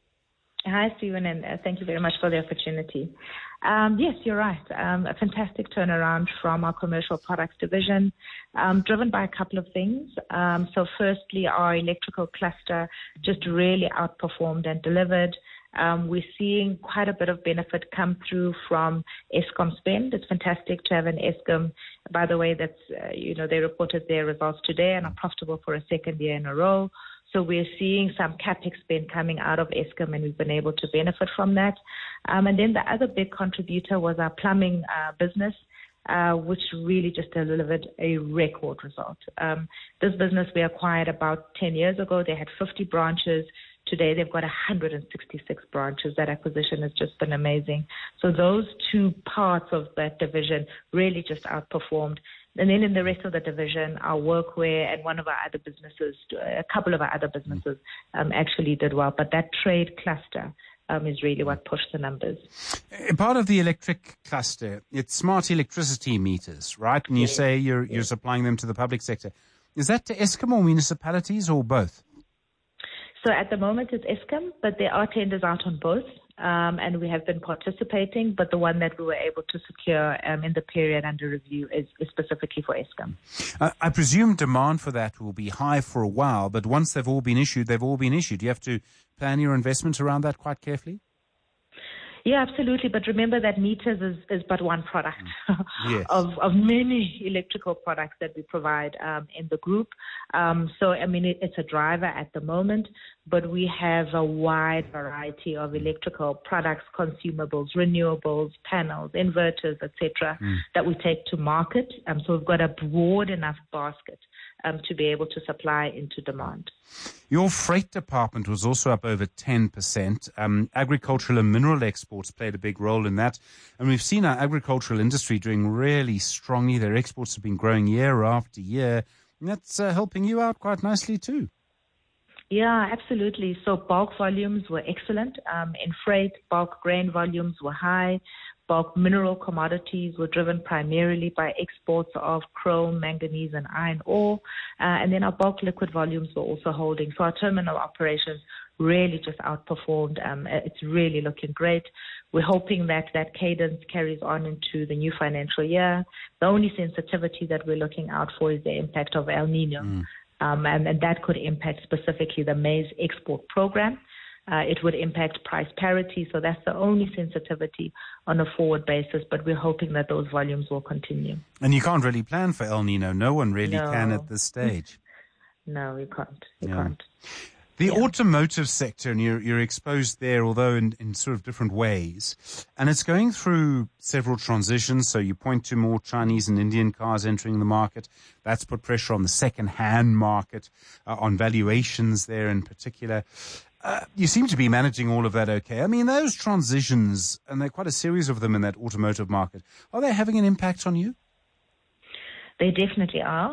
Hi, Stephen, and uh, thank you very much for the opportunity. Um, yes, you're right. Um, a fantastic turnaround from our commercial products division, um, driven by a couple of things. Um, so firstly, our electrical cluster just really outperformed and delivered. Um, we're seeing quite a bit of benefit come through from Eskom spend. It's fantastic to have an Eskom. By the way, that's, uh, you know, they reported their results today and are profitable for a second year in a row. So we're seeing some CapEx spend coming out of Eskom, and we've been able to benefit from that. Um, and then the other big contributor was our plumbing uh, business, uh, which really just delivered a record result. Um, this business we acquired about ten years ago. They had fifty branches. Today, they've got one hundred sixty-six branches. That acquisition has just been amazing. So those two parts of that division really just outperformed. And then in the rest of the division, our workwear and one of our other businesses, a couple of our other businesses um, actually did well. But that trade cluster um, is really what pushed the numbers. Part of the electric cluster, it's smart electricity meters, right? And you Yes. say you're, Yes. you're supplying them to the public sector. Is that to Eskom or municipalities or both? So at the moment it's Eskom, but there are tenders out on both. Um, and we have been participating, but the one that we were able to secure um, in the period under review is, is specifically for Eskom. Uh, I presume demand for that will be high for a while, but once they've all been issued, they've all been issued. You have to plan your investments around that quite carefully? Yeah, absolutely. But remember that meters is, is but one product Yes. of, of many electrical products that we provide um, in the group. Um, so, I mean, it, it's a driver at the moment, but we have a wide variety of electrical products, consumables, renewables, panels, inverters, et cetera, Mm. that we take to market. Um, so we've got a broad enough basket um, to be able to supply into demand. Your freight department was also up over ten percent. Um, agricultural and mineral exports played a big role in that. And we've seen our agricultural industry doing really strongly. Their exports have been growing year after year. And that's uh, helping you out quite nicely too. Yeah, absolutely. So bulk volumes were excellent. Um, in freight, bulk grain volumes were high. Bulk mineral commodities were driven primarily by exports of chrome, manganese, and iron ore. Uh, and then our bulk liquid volumes were also holding. So our terminal operations really just outperformed. Um, it's really looking great. We're hoping that that cadence carries on into the new financial year. The only sensitivity that we're looking out for is the impact of El Nino. Mm. Um, and, and that could impact specifically the maize export program. Uh, it would impact price parity, so that's the only sensitivity on a forward basis, but we're hoping that those volumes will continue. And you can't really plan for El Nino. No one really No. can at this stage. No, you can't. You Yeah. can't. The automotive sector, and you're, you're exposed there, although in, in sort of different ways. And it's going through several transitions. So you point to more Chinese and Indian cars entering the market. That's put pressure on the second-hand market, uh, on valuations there in particular. Uh, you seem to be managing all of that okay. I mean, those transitions, and there are quite a series of them in that automotive market, are they having an impact on you? They definitely are.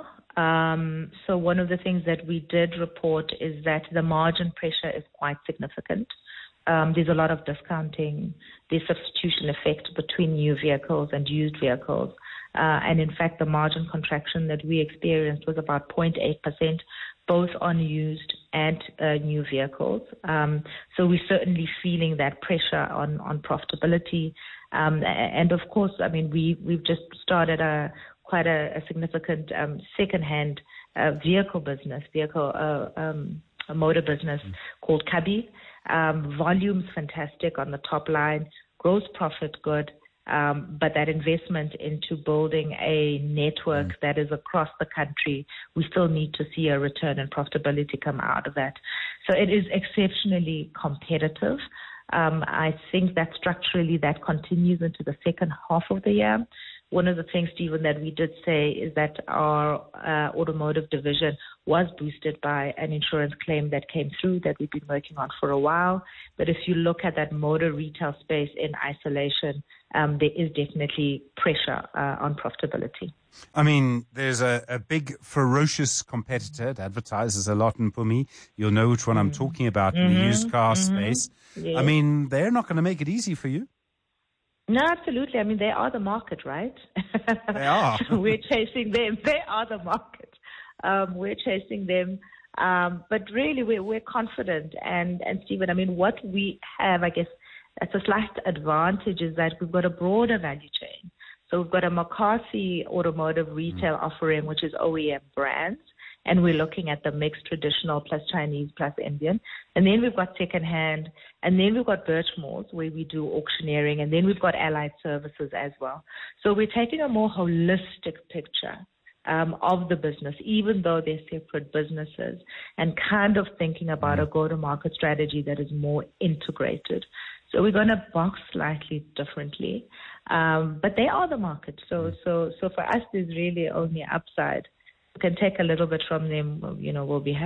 Um, so one of the things that we did report is that the margin pressure is quite significant. Um, there's a lot of discounting, there's substitution effect between new vehicles and used vehicles. Uh, and in fact, the margin contraction that we experienced was about zero point eight percent, both on used and uh, new vehicles. Um, so we're certainly feeling that pressure on, on profitability. Um, and of course, I mean, we, we've just started a quite a, a significant um, second-hand uh, vehicle business, vehicle uh, um, a motor business mm. called Kabi. Um, volumes fantastic on the top line, gross profit good, um, but that investment into building a network mm. that is across the country, we still need to see a return in profitability come out of that. So it is exceptionally competitive. Um, I think that structurally that continues into the second half of the year. One of the things, Stephen, that we did say is that our uh, automotive division was boosted by an insurance claim that came through that we've been working on for a while. But if you look at that motor retail space in isolation, um, there is definitely pressure uh, on profitability. I mean, there's a, a big, ferocious competitor that advertises a lot in Pumi. You'll know which one mm. I'm talking about mm-hmm. in the used car mm-hmm. space. Yes. I mean, they're not going to make it easy for you. No, absolutely. I mean, they are the market, right? They are. We're chasing them. They are the market. Um, we're chasing them. Um, but really, we're, we're confident. And, and Stephen, I mean, what we have, I guess, that's a slight advantage is that we've got a broader value chain. So we've got a McCarthy automotive retail mm. offering, which is O E M brands. And we're looking at the mixed traditional plus Chinese plus Indian. And then we've got secondhand. And then we've got Birchmore's where we do auctioneering. And then we've got allied services as well. So we're taking a more holistic picture um, of the business, even though they're separate businesses, and kind of thinking about a go-to-market strategy that is more integrated. So we're going to box slightly differently. Um, but they are the market. So, so, so for us, there's really only upside. We can take a little bit from them, you know, we'll be happy.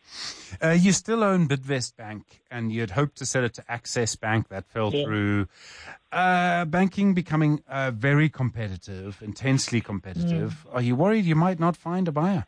Uh, you still own Bidvest Bank, and you'd hoped to sell it to Access Bank. That fell Yeah. through. Uh, banking becoming uh, very competitive, intensely competitive. Are you worried you might not find a buyer?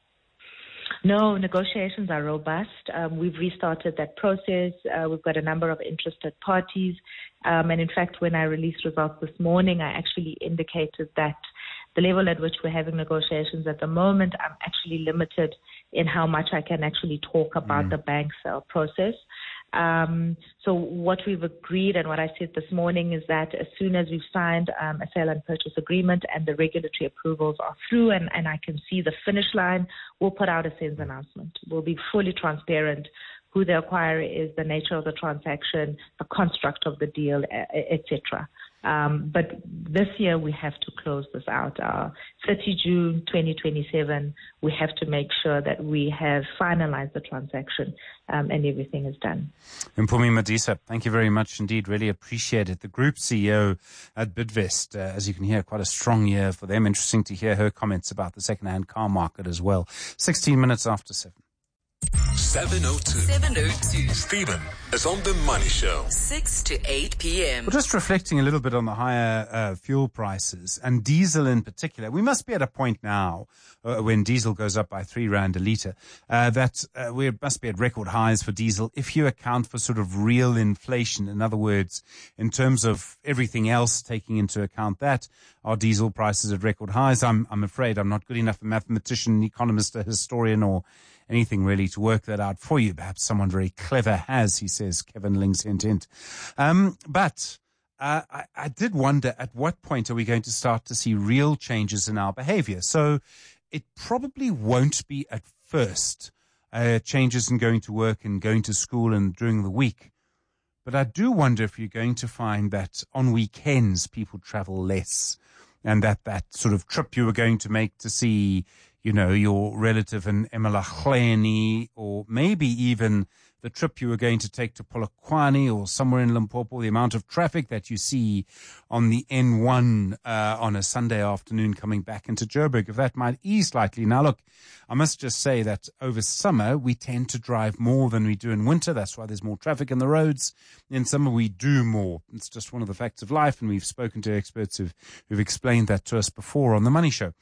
No, negotiations are robust. Um, we've restarted that process. Uh, we've got a number of interested parties. Um, and in fact, when I released results this morning, I actually indicated that the level at which we're having negotiations at the moment, I'm actually limited in how much I can actually talk about mm. the bank sale process. Um, so what we've agreed and what I said this morning is that as soon as we've signed um, a sale and purchase agreement and the regulatory approvals are through and, and I can see the finish line, we'll put out a sales announcement. We'll be fully transparent who the acquirer is, the nature of the transaction, the construct of the deal, et cetera. Um, but this year we have to close this out. Uh, thirtieth of June twenty twenty-seven, we have to make sure that we have finalized the transaction um, and everything is done. Mpumi Madisa, thank you very much indeed. Really appreciate it. The Group C E O at Bidvest, uh, as you can hear, quite a strong year for them. Interesting to hear her comments about the second-hand car market as well. sixteen minutes after seven. seven oh two. seven oh two. Stephen is on The Money Show. six to eight p.m. Well, just reflecting a little bit on the higher uh, fuel prices and diesel in particular. We must be at a point now uh, when diesel goes up by three rand a litre uh, that uh, we must be at record highs for diesel if you account for sort of real inflation. In other words, in terms of everything else, taking into account that, are diesel prices at record highs? I'm, I'm afraid I'm not good enough a mathematician, economist, a historian, or anything really to work that out for you. Perhaps someone very clever has, he says, Kevin Links, hint, hint. Um, but uh, I, I did wonder, at what point are we going to start to see real changes in our behavior? So it probably won't be at first uh, changes in going to work and going to school and during the week. But I do wonder if you're going to find that on weekends people travel less, and that that sort of trip you were going to make to see, you know, your relative in eMalahleni, or maybe even the trip you were going to take to Polokwane or somewhere in Limpopo, the amount of traffic that you see on the N one uh, on a Sunday afternoon coming back into Joburg, if that might ease slightly. Now, look, I must just say that over summer, we tend to drive more than we do in winter. That's why there's more traffic in the roads. In summer, we do more. It's just one of the facts of life, and we've spoken to experts who've, who've explained that to us before on The Money Show.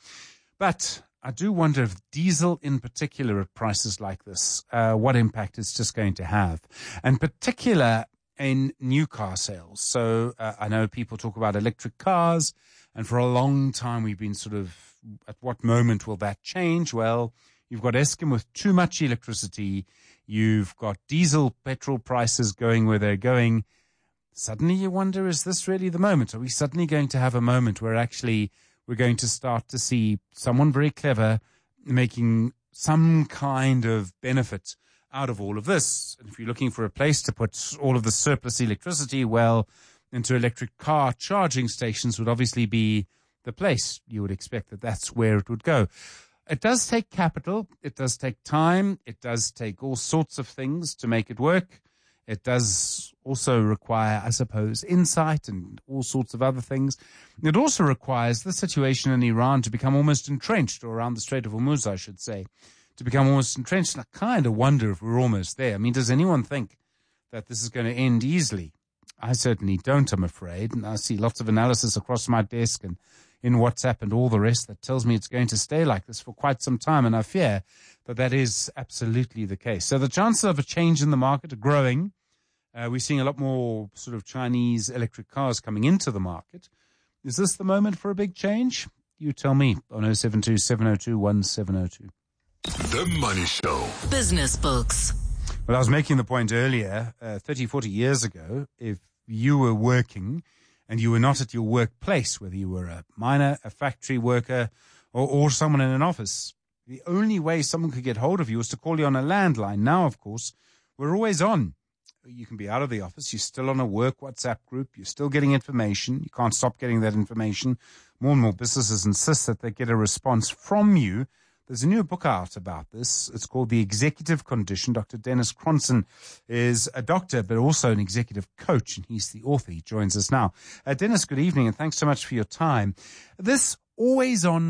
But I do wonder if diesel in particular at prices like this, uh, what impact it's just going to have. And particular in new car sales. So uh, I know people talk about electric cars, and for a long time we've been sort of, at what moment will that change? Well, you've got Eskom with too much electricity. You've got diesel, petrol prices going where they're going. Suddenly you wonder, is this really the moment? Are we suddenly going to have a moment where actually we're going to start to see someone very clever making some kind of benefit out of all of this? And if you're looking for a place to put all of the surplus electricity, well, into electric car charging stations would obviously be the place. You would expect that that's where it would go. It does take capital. It does take time. It does take all sorts of things to make it work. It does also require, I suppose, insight and all sorts of other things. It also requires the situation in Iran to become almost entrenched, or around the Strait of Hormuz, I should say, to become almost entrenched. And I kind of wonder if we're almost there. I mean, does anyone think that this is going to end easily? I certainly don't, I'm afraid. And I see lots of analysis across my desk and in WhatsApp and all the rest that tells me it's going to stay like this for quite some time. And I fear that that is absolutely the case. So the chances of a change in the market are growing. Uh, we're seeing a lot more sort of Chinese electric cars coming into the market. Is this the moment for a big change? You tell me on oh seven two, seven oh two, one seven oh two. The Money Show. Business Books. Well, I was making the point earlier, uh, thirty, forty years ago, if you were working and you were not at your workplace, whether you were a miner, a factory worker, or, or someone in an office, the only way someone could get hold of you was to call you on a landline. Now, of course, we're always on. You can be out of the office. You're still on a work WhatsApp group. You're still getting information. You can't stop getting that information. More and more businesses insist that they get a response from you. There's a new book out about this. It's called The Executive Condition. Doctor Dennis Cronson is a doctor, but also an executive coach, and he's the author. He joins us now. Uh, Dennis, good evening, and thanks so much for your time. This always-on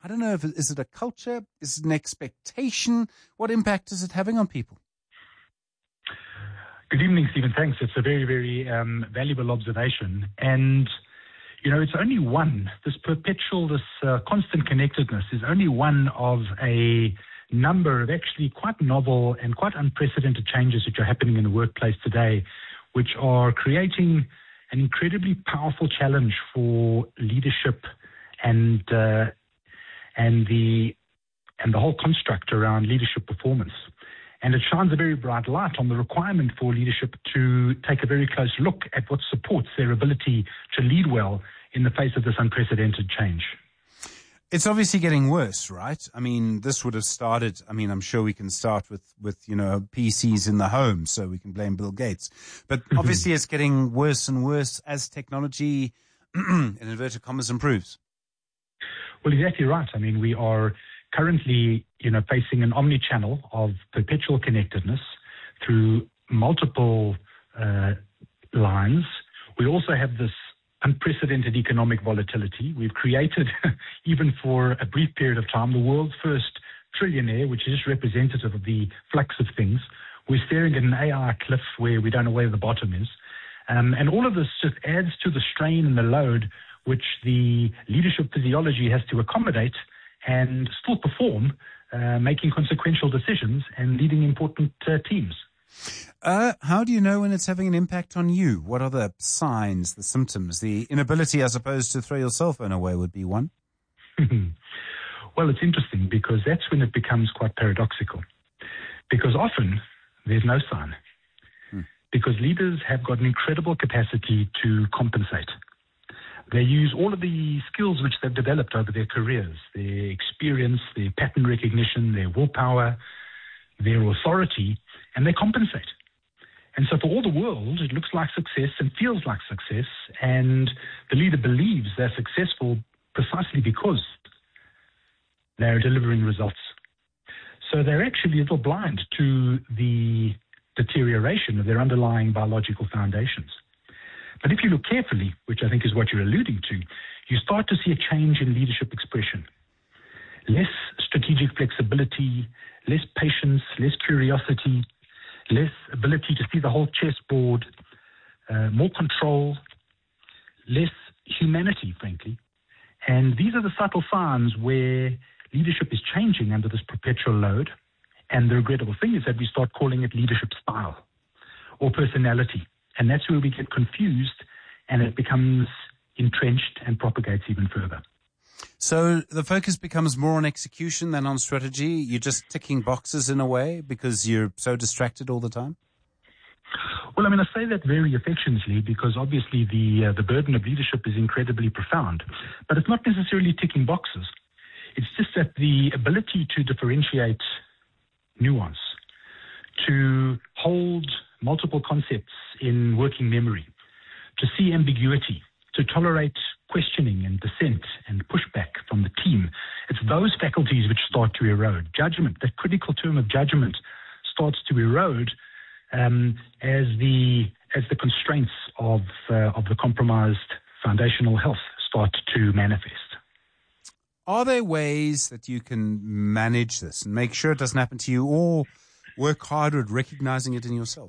I don't know if it, is it a culture? Is it an expectation? What impact is it having on people? Good evening, Stephen. Thanks. It's a very, very um, valuable observation. And, you know, it's only one, this perpetual, this uh, constant connectedness is only one of a number of actually quite novel and quite unprecedented changes which are happening in the workplace today, which are creating an incredibly powerful challenge for leadership and uh, and the and the whole construct around leadership performance. And it shines a very bright light on the requirement for leadership to take a very close look at what supports their ability to lead well in the face of this unprecedented change. It's obviously getting worse, right? I mean, this would have started, I mean, I'm sure we can start with, with you know, P Cs in the home, so we can blame Bill Gates. But obviously it's getting worse and worse as technology, in inverted commas, improves. Well, exactly right. I mean, we are currently, you know, facing an omni-channel of perpetual connectedness through multiple uh, lines. We also have this unprecedented economic volatility. We've created, even for a brief period of time, the world's first trillionaire, which is representative of the flux of things. We're staring at an A I cliff where we don't know where the bottom is. Um, and all of this just adds to the strain and the load which the leadership physiology has to accommodate and still perform, uh, making consequential decisions and leading important uh, teams. Uh, how do you know when it's having an impact on you? What are the signs, the symptoms? The inability, I suppose, to throw your cell phone away would be one. Well, it's interesting because that's when it becomes quite paradoxical. Because often there's no sign. Hmm. Because leaders have got an incredible capacity to compensate. They use all of the skills which they've developed over their careers, their experience, their pattern recognition, their willpower, their authority, and they compensate. And so for all the world, it looks like success and feels like success, and the leader believes they're successful precisely because they're delivering results. So they're actually a little blind to the deterioration of their underlying biological foundations. But if you look carefully, which I think is what you're alluding to, you start to see a change in leadership expression. Less strategic flexibility, less patience, less curiosity, less ability to see the whole chessboard, uh, more control, less humanity, frankly. And these are the subtle signs where leadership is changing under this perpetual load. And the regrettable thing is that we start calling it leadership style or personality. And that's where we get confused and it becomes entrenched and propagates even further. So the focus becomes more on execution than on strategy? You're just ticking boxes in a way because you're so distracted all the time? Well, I mean, I say that very affectionately because obviously the uh, the burden of leadership is incredibly profound. But it's not necessarily ticking boxes. It's just that the ability to differentiate nuance, to hold multiple concepts in working memory, to see ambiguity, to tolerate questioning and dissent and pushback from the team. It's those faculties which start to erode. Judgment, that critical term of judgment, starts to erode um, as the as the constraints of uh, of the compromised foundational health start to manifest. Are there ways that you can manage this and make sure it doesn't happen to you, or work harder at recognizing it in yourself?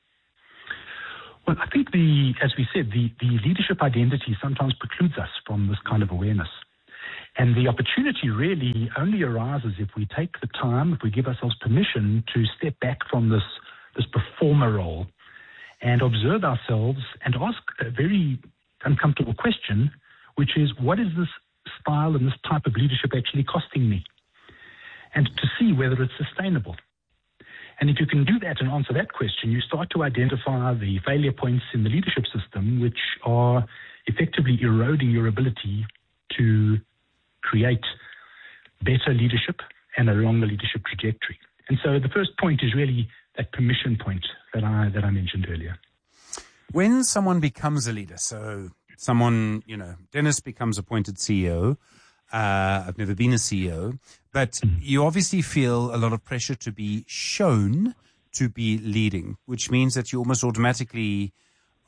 Well, I think the, as we said, the, the leadership identity sometimes precludes us from this kind of awareness. And the opportunity really only arises if we take the time, if we give ourselves permission to step back from this, this performer role and observe ourselves and ask a very uncomfortable question, which is, what is this style and this type of leadership actually costing me? And to see whether it's sustainable. And if you can do that and answer that question, you start to identify the failure points in the leadership system which are effectively eroding your ability to create better leadership and a longer leadership trajectory. And so the first point is really that permission point that I that I mentioned earlier. When someone becomes a leader, so someone, you know, Dennis becomes appointed C E O. Uh, I've never been a C E O, but you obviously feel a lot of pressure to be shown to be leading, which means that you almost automatically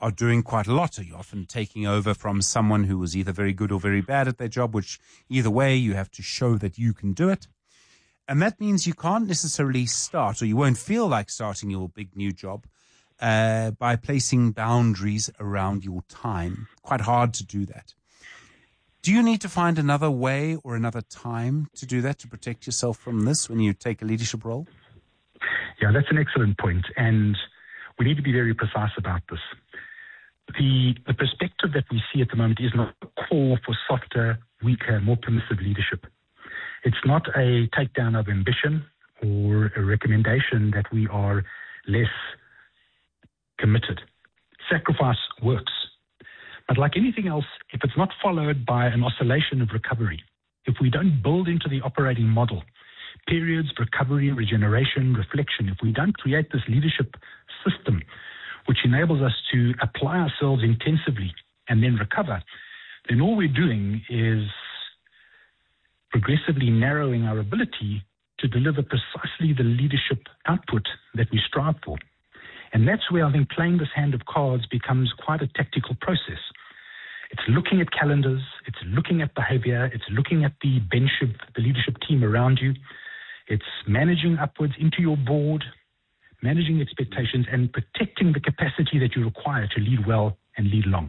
are doing quite a lot. You're often taking over from someone who was either very good or very bad at their job, which either way you have to show that you can do it. And that means you can't necessarily start, or you won't feel like starting your big new job uh, by placing boundaries around your time. Quite hard to do that. Do you need to find another way or another time to do that, to protect yourself from this when you take a leadership role? Yeah, that's an excellent point, and we need to be very precise about this. The, the perspective that we see at the moment is not a call for softer, weaker, more permissive leadership. It's not a takedown of ambition or a recommendation that we are less committed. Sacrifice works. But like anything else, if it's not followed by an oscillation of recovery, if we don't build into the operating model periods, recovery, regeneration, reflection, if we don't create this leadership system which enables us to apply ourselves intensively and then recover, then all we're doing is progressively narrowing our ability to deliver precisely the leadership output that we strive for. And that's where I think playing this hand of cards becomes quite a tactical process. It's looking at calendars, it's looking at behavior, it's looking at the bench of the leadership team around you. It's managing upwards into your board, managing expectations, and protecting the capacity that you require to lead well and lead long.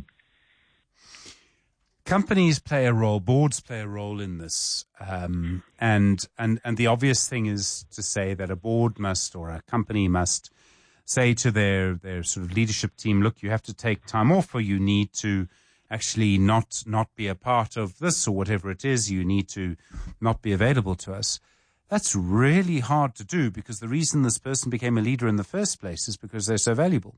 Companies play a role, boards play a role in this. Um, and, and, and the obvious thing is to say that a board must, or a company must, say to their, their sort of leadership team, look, you have to take time off, or you need to actually not not be a part of this, or whatever it is, you need to not be available to us. That's really hard to do, because the reason this person became a leader in the first place is because they're so valuable.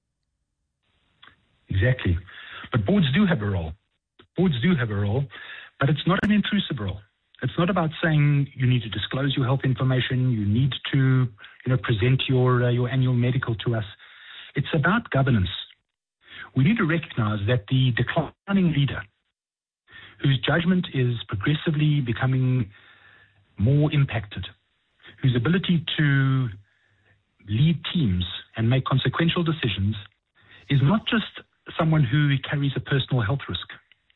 Exactly. But boards do have a role. Boards do have a role, but it's not an intrusive role. It's not about saying you need to disclose your health information, you need to, you know, present your uh, your annual medical to us. It's about governance. We need to recognize that the declining leader, whose judgment is progressively becoming more impacted, whose ability to lead teams and make consequential decisions, is not just someone who carries a personal health risk.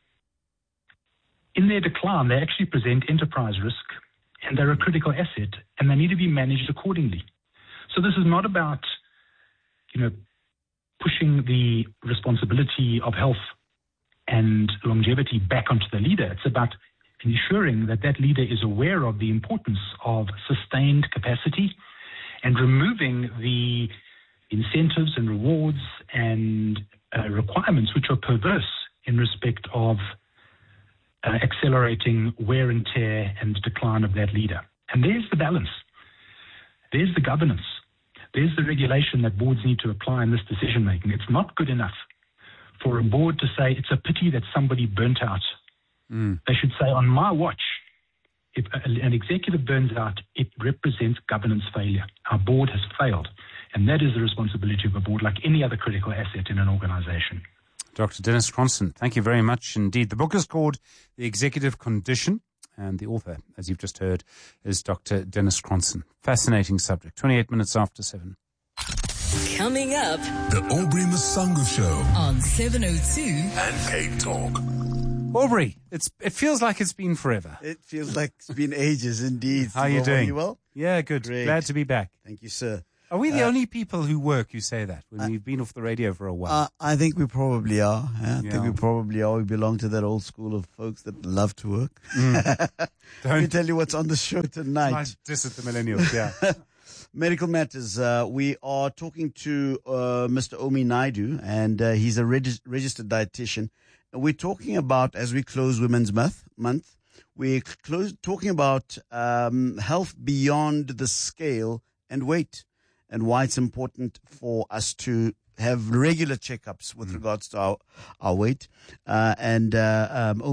In their decline, they actually present enterprise risk, and they're a critical asset, and they need to be managed accordingly. So this is not about, you know, pushing the responsibility of health and longevity back onto the leader. It's about ensuring that that leader is aware of the importance of sustained capacity and removing the incentives and rewards and uh, requirements which are perverse in respect of Uh, accelerating wear and tear and decline of that leader. And there's the balance. There's the governance. There's the regulation that boards need to apply in this decision making. It's not good enough for a board to say it's a pity that somebody burnt out. Mm. They should say, on my watch, if an executive burns out, it represents governance failure. Our board has failed. And that is the responsibility of a board, like any other critical asset in an organization. Doctor Dennis Cronson, thank you very much indeed. The book is called The Executive Condition, and the author, as you've just heard, is Doctor Dennis Cronson. Fascinating subject. twenty-eight minutes after seven. Coming up, The Aubrey Masango Show on seven oh two and Cape Talk. Aubrey, it's it feels like it's been forever. It feels like it's been ages indeed. How are you doing? Are you well? Yeah, good. Great. Glad to be back. Thank you, sir. Are we the Uh, only people who work who say that when uh, we've been off the radio for a while? Uh, I think we probably are. Yeah, I Yeah. think we probably are. We belong to that old school of folks that love to work. Mm. Let me tell you what's on the show tonight. Nice diss at the millennials, yeah. Medical Matters. Uh, we are talking to uh, Mister Omi Naidu, and uh, he's a reg- registered dietitian. And we're talking about, as we close Women's Month, month we're close, talking about um, health beyond the scale and weight, and why it's important for us to have regular checkups with mm. regards to our, our weight. Uh, and uh, um,